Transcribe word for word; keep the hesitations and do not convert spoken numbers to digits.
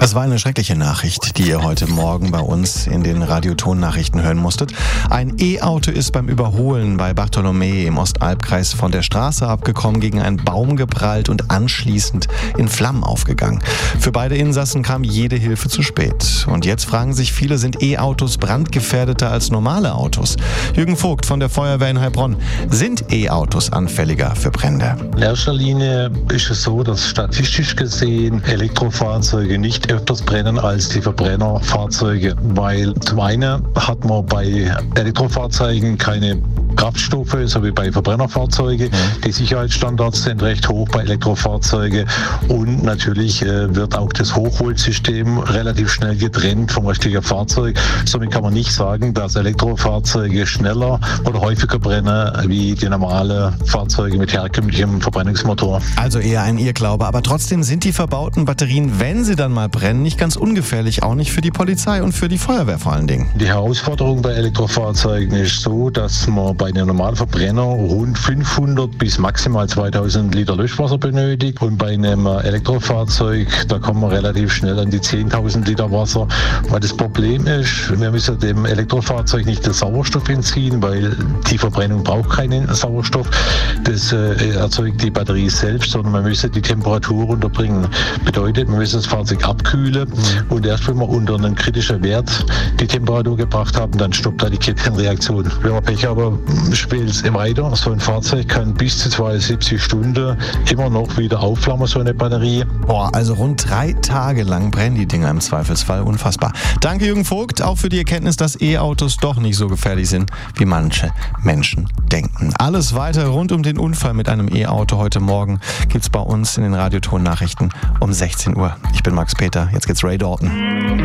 Das war eine schreckliche Nachricht, die ihr heute Morgen bei uns in den Radioton-Nachrichten hören musstet. Ein E-Auto ist beim Überholen bei Bartholomä im Ostalbkreis von der Straße abgekommen, gegen einen Baum geprallt und anschließend in Flammen aufgegangen. Für beide Insassen kam jede Hilfe zu spät. Und jetzt fragen sich viele, sind E-Autos brandgefährdeter als normale Autos? Jürgen Vogt von der Feuerwehr in Heilbronn. Sind E-Autos anfälliger für Brände? In erster Linie ist es so, dass statistisch gesehen Elektrofahrzeuge nicht öfters brennen als die Verbrennerfahrzeuge, weil zum einen hat man bei Elektrofahrzeugen keine Kraftstoffe, so wie bei Verbrennerfahrzeugen. Die Sicherheitsstandards sind recht hoch bei Elektrofahrzeugen und natürlich äh, wird auch das Hochvoltsystem relativ schnell getrennt vom restlichen Fahrzeug. Somit kann man nicht sagen, dass Elektrofahrzeuge schneller oder häufiger brennen wie die normalen Fahrzeuge mit herkömmlichem Verbrennungsmotor. Also eher ein Irrglaube, aber trotzdem sind die verbauten Batterien, wenn sie dann mal brennen, nicht ganz ungefährlich, auch nicht für die Polizei und für die Feuerwehr vor allen Dingen. Die Herausforderung bei Elektrofahrzeugen ist so, dass man bei einem normalen Verbrenner rund fünfhundert bis maximal zweitausend Liter Löschwasser benötigt und bei einem Elektrofahrzeug, da kommen wir relativ schnell an die zehntausend Liter Wasser. Weil das Problem ist, wir müssen dem Elektrofahrzeug nicht den Sauerstoff entziehen, weil die Verbrennung braucht keinen Sauerstoff. Das äh, erzeugt die Batterie selbst, sondern wir müssen die Temperatur runterbringen. Bedeutet, wir müssen das Fahrzeug abkühlen und erst wenn wir unter einen kritischen Wert die Temperatur gebracht haben, dann stoppt da die Kettenreaktion. Wenn wir Pech haben, spielt es weiter. So ein Fahrzeug kann bis zu zweiundsiebzig Stunden immer noch wieder aufflammen, so eine Batterie. Boah, also rund drei Tage lang brennen die Dinger im Zweifelsfall. Unfassbar. Danke Jürgen Vogt, auch für die Erkenntnis, dass E-Autos doch nicht so gefährlich sind, wie manche Menschen denken. Alles weiter rund um den Unfall mit einem E-Auto heute Morgen gibt's bei uns in den Radioton-Nachrichten um sechzehn Uhr. Ich bin Max Peter, jetzt geht's Ray Dalton.